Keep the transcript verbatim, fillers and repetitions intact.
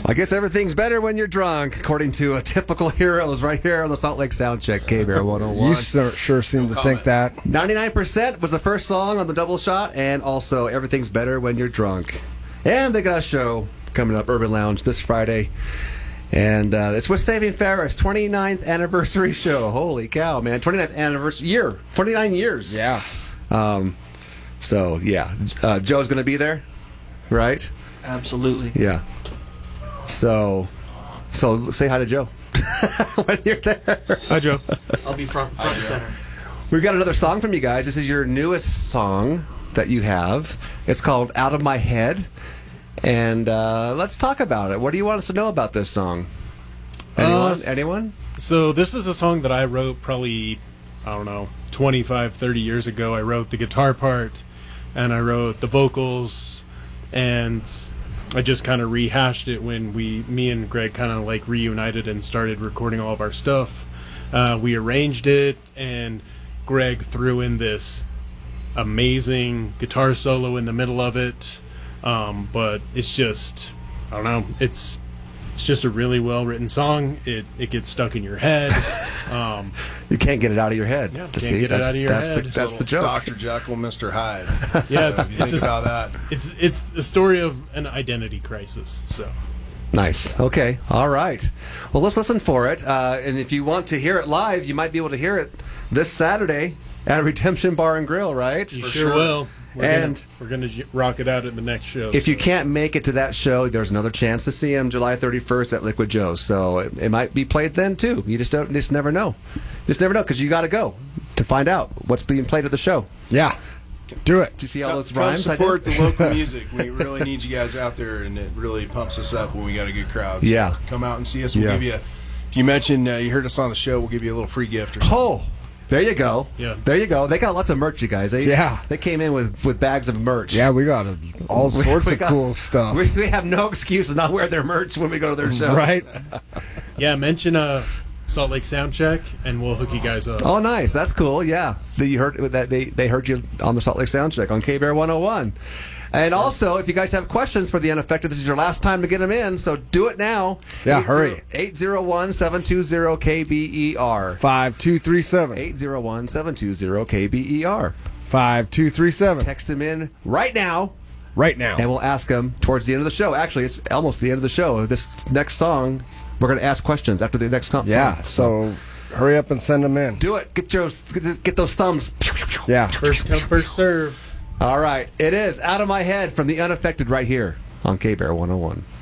I guess everything's better when you're drunk, according to a typical Heroes right here on the Salt Lake Soundcheck, K-Bear one oh one. You sure, sure seem to think that. ninety-nine percent was the first song on the double shot, and also everything's better when you're drunk. And they got a show coming up, Urban Lounge, this Friday. And uh, it's with Saving Ferris, twenty-ninth anniversary show. Holy cow, man. twenty-ninth anniversary year. twenty-nine years. Yeah. Um, so, yeah. Uh, Joe's going to be there, right? Absolutely. Yeah. So, so say hi to Joe when you're there. Hi, Joe. I'll be front, front and center. We've got another song from you guys. This is your newest song that you have. It's called Out of My Head. And uh, let's talk about it. What do you want us to know about this song? Anyone? Uh, Anyone? So this is a song that I wrote probably, I don't know, twenty-five, thirty years ago. I wrote the guitar part, and I wrote the vocals, and I just kind of rehashed it when we, me and Greg kind of like reunited and started recording all of our stuff. Uh, we arranged it, and Greg threw in this amazing guitar solo in the middle of it. Um, but it's just, I don't know, it's it's just a really well written song. It it gets stuck in your head. Um, You can't get it out of your head. Yeah, to can't see. get it that's, out of your that's head. The, that's the joke. Doctor Jekyll, Mister Hyde. yeah, So it's, if you it's, think a, about that. it's it's the story of an identity crisis. So. Nice. Okay. All right. Well, let's listen for it. Uh, and if you want to hear it live, you might be able to hear it this Saturday at Redemption Bar and Grill, right? You For sure, sure. will. We're And- gonna, we're gonna j- rock it out at the next show. If you so. can't make it to that show, there's another chance to see him July thirty-first at Liquid Joe's. So it, it might be played then too. You just don't, just never know. Just never know because you got to go to find out what's being played at the show. Yeah. Do it. Do you see all Come, those come rhymes? I did? support the local music. We really need you guys out there, and it really pumps us up when we got a good crowd. So Yeah. come out and see us. We'll Yeah. give you. A, if you mention uh, you heard us on the show, we'll give you a little free gift. Or something. Oh, there you go. Yeah. There you go. They got lots of merch, you guys. They, Yeah. They came in with, with bags of merch. Yeah, we got a, all We- sorts we of got- cool stuff. We, we have no excuse to not wear their merch when we go to their shows. Right? yeah, mention uh, Salt Lake Soundcheck, and we'll hook you guys up. Oh, nice. That's cool. Yeah. That you heard that they, they heard you on the Salt Lake Soundcheck on K-Bear one oh one. And also, if you guys have questions for the Unaffected, this is your last time to get them in, so do it now. Yeah, hurry. eight zero one, seven two zero, K B E R. five two three seven. eight zero one, seven two zero, K B E R. five two three seven. Text them in right now, Right now. and we'll ask them towards the end of the show. Actually, it's almost the end of the show. This next song, we're going to ask questions after the next song. Yeah, so hurry up and send them in. Do it. Get your get those thumbs. Yeah. First come, first serve. All right. It is Out of My Head from the Unaffected right here on K-Bear one oh one.